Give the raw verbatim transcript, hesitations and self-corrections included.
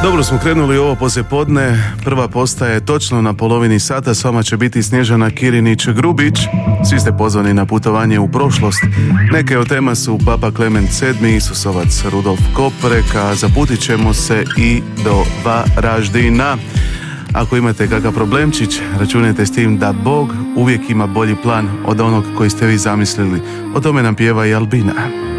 Dobro smo krenuli ovo poslijepodne. Prva postaja je točno na polovini sata. S vama će biti Snježana Kirinić-Grubić. Svi ste pozvani na putovanje u prošlost. Neke od tema su Papa Klement sedmi, Isusovac Rudolf Koprek, a zaputit ćemo se i do Varaždina. Ako imate kakav problemčić, računajte s tim da Bog uvijek ima bolji plan od onog koji ste vi zamislili. O tome nam pjeva i Albina.